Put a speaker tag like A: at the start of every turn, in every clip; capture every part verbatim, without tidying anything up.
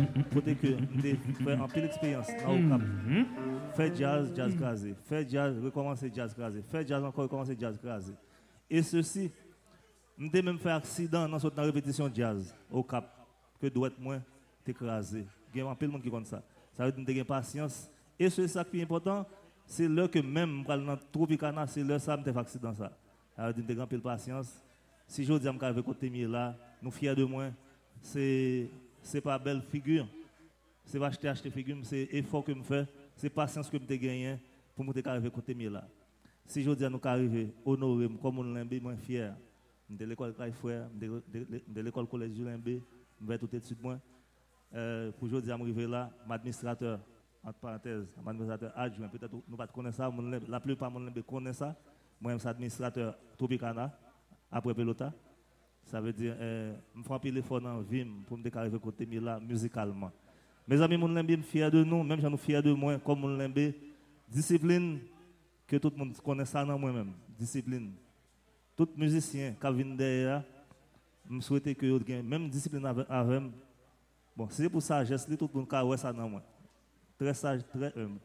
A: côté que j'ai fait un peu d'expérience dans le cap. Faire jazz, jazz crasé. Faire jazz, recommencer jazz crasé. Faire jazz encore, recommencer jazz crasé. Et ceci, j'ai même fait accident dans la répétition jazz au cap. Que doit être moins écrasé. Il y a un peu de monde qui compte ça. Ça veut dire que j'ai patience. Et c'est ça qui est important, c'est là que même dans le Tropicana, c'est là que ça me fait accident ça. Ça veut dire que j'ai un peu de patience. Si je dis que je côté là, nous fiers de moi, c'est c'est pas belle figure. C'est pas acheter acheter figure, c'est effort que je fais, c'est patience que je gagné pour me arriver côté là. Si je dis que nous arriver honorer comme on l'aime, moi fier. De l'école Frère, de l'école collège Julimbe, je vais tout de suite moi. Euh, pour aujourd'hui, arriver là, mon administrateur, entre parenthèses, mon administrateur adjoint, peut-être nous ne connaissons pas ça, la plupart de nous connaissent ça. Moi, je suis administrateur Tropicana, après Pelota. Ça veut dire, euh, je fais un peu l'effort dans la vie pour me arriver côté là, musicalement. Mes amis, je suis fier de nous, même si nous sommes fiers de moi, comme je l'aime, discipline, que tout le monde connaît ça dans moi-même, discipline. Tout musicien qui vient derrière, je souhaite que vous ayez même discipline avec moi. Bon, c'est pour ça, geste, tout le monde a ça dans moi. Très sage, très humble.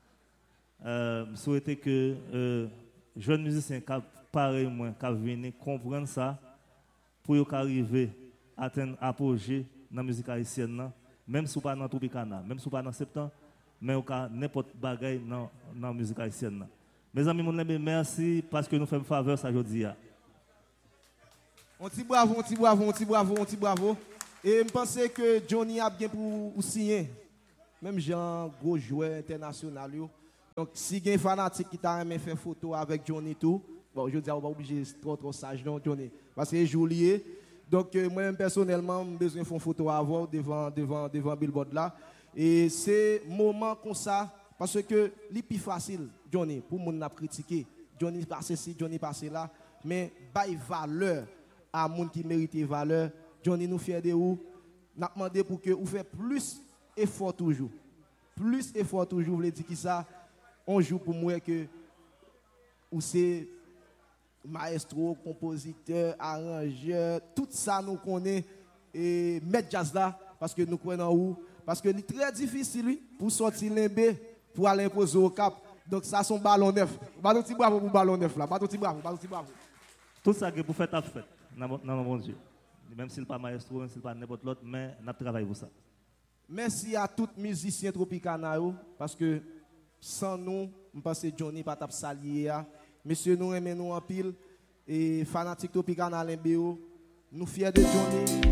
A: Euh, je souhaite que euh, jeunes musiciens qui pareil moi, qui viennent comprendre ça, pour arriver à atteindre apogée dans la musique haïtienne, même si ce n'est pas dans Tropicana, même si ce n'est pas dans septembre, mais n'importe quel bagaille dans la musique haïtienne. Mes amis, merci parce que nous faisons faveur ça aujourd'hui.
B: On dit bravo, on dit bravo, on dit bravo, on dit bravo. Et je pense que Johnny a bien pour signer. Même Jean, gros joueur international. Donc, si il y a un fanatique qui t'a aimé faire photo avec Johnny tout, bon, je dis, on va obligé trop trop sage, non, Johnny. Parce que joli. Donc, euh, moi, personnellement, j'ai besoin de faire une photo avant devant, devant, devant Billboard là. Et c'est moment comme ça. Parce que c'est plus facile, Johnny, pour moun n'a critiquer. Johnny passe ici, Johnny passe là. Mais bail valeur à moun qui mérite valeur. Johnny nous fier de vous. N'a demandé pour que vous fassiez plus effort toujours. Plus effort toujours, vous voulez dire qui ça? On joue pour moi que ou c'est maestro, compositeur, arrangeur, tout ça nous connaît et mettre jazz là parce que nous connaissons où. Parce que c'est très difficile lui, pour sortir l'embé. Pour aller imposer au cap. Donc ça, c'est un ballon neuf. Ballon petit bravo pour ballon neuf là. Ballon petit bravo, ballon petit bravo.
A: Tout ça que vous faites à fait, dans mon Dieu. Même si ce n'est pas maestro, même si ce n'est pas n'importe l'autre, mais nous travaillons pour ça.
B: Merci à tous les musiciens Tropicana, parce que sans nous, je pense que Johnny pas tap salier. Monsieur, nous aimons nous en pile. Et fanatique Tropicana, nous fiers de Johnny.